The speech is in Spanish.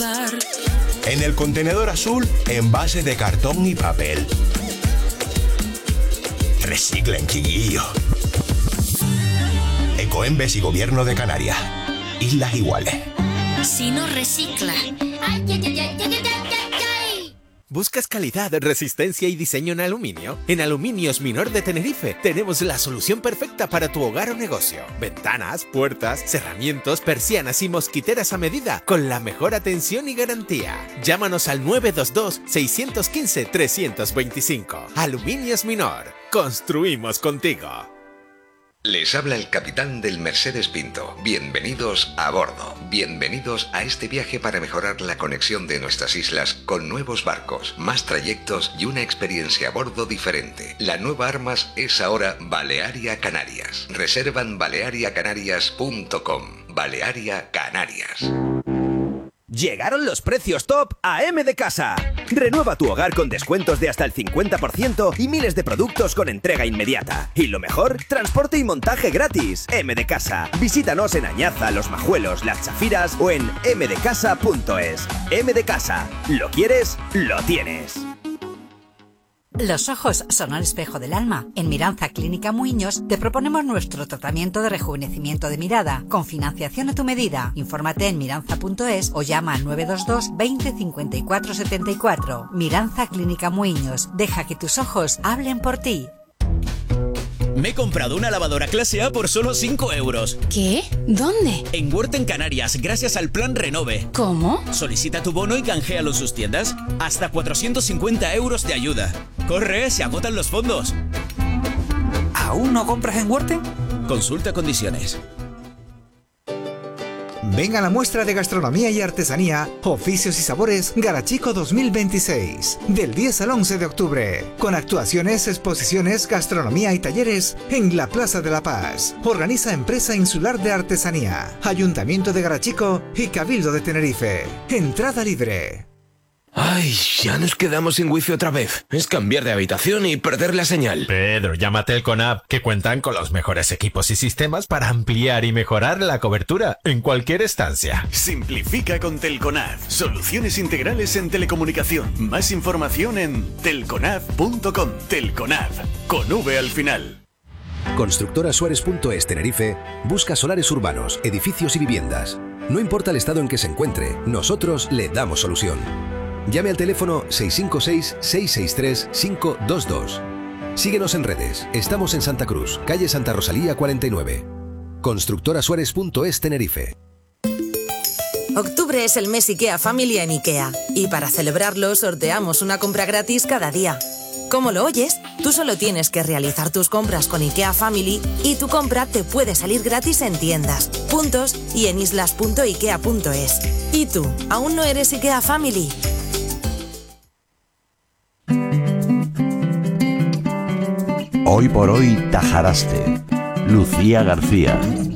En el contenedor azul, envases de cartón y papel. Reciclen, chiquillo. Ecoembes y Gobierno de Canarias. Islas Iguales. Si no recicla. ¿Buscas calidad, resistencia y diseño en aluminio? En Aluminios Minor de Tenerife tenemos la solución perfecta para tu hogar o negocio. Ventanas, puertas, cerramientos, persianas y mosquiteras a medida con la mejor atención y garantía. Llámanos al 922-615-325. Aluminios Minor. Construimos contigo. Les habla el capitán del Mercedes Pinto. Bienvenidos a bordo. Bienvenidos a este viaje para mejorar la conexión de nuestras islas con nuevos barcos, más trayectos y una experiencia a bordo diferente. La nueva Armas es ahora Balearia Canarias. Reservan baleariacanarias.com. Balearia Canarias. Llegaron los precios top a M de Casa. Renueva tu hogar con descuentos de hasta el 50% y miles de productos con entrega inmediata. Y lo mejor, transporte y montaje gratis. M de Casa. Visítanos en Añaza, Los Majuelos, Las Chafiras o en mdecasa.es. M de Casa. ¿Lo quieres? Lo tienes. Los ojos son el espejo del alma. En Miranza Clínica Muiños te proponemos nuestro tratamiento de rejuvenecimiento de mirada con financiación a tu medida. Infórmate en miranza.es o llama al 922 20 54 74. Miranza Clínica Muiños. Deja que tus ojos hablen por ti. Me he comprado una lavadora clase A por solo 5 euros. ¿Qué? ¿Dónde? En Huerta en Canarias, gracias al plan Renove. ¿Cómo? Solicita tu bono y canjealo en sus tiendas. Hasta 450 euros de ayuda. ¡Corre! ¡Se agotan los fondos! ¿Aún no compras en Huerta? Consulta condiciones. Ven a la muestra de gastronomía y artesanía, oficios y sabores Garachico 2026, del 10 al 11 de octubre, con actuaciones, exposiciones, gastronomía y talleres en la Plaza de la Paz. Organiza Empresa Insular de Artesanía, Ayuntamiento de Garachico y Cabildo de Tenerife. Entrada libre. Ay, ya nos quedamos sin wifi otra vez. Es cambiar de habitación y perder la señal. Pedro, llama a Telconab, que cuentan con los mejores equipos y sistemas para ampliar y mejorar la cobertura en cualquier estancia. Simplifica con Telconab. Soluciones integrales en telecomunicación. Más información en telconab.com. Telconab, con V al final. Constructorasuárez.es Tenerife busca solares urbanos, edificios y viviendas. No importa el estado en que se encuentre, nosotros le damos solución. Llame al teléfono 656-663-522. Síguenos en redes. Estamos en Santa Cruz, calle Santa Rosalía 49. Constructorasuárez.es Tenerife. Octubre es el mes IKEA Family en IKEA. Y para celebrarlo sorteamos una compra gratis cada día. ¿Cómo lo oyes? Tú solo tienes que realizar tus compras con IKEA Family y tu compra te puede salir gratis en tiendas, puntos y en islas.ikea.es. ¿Y tú, aún no eres IKEA Family? Hoy por hoy Tajaraste. Lucía García.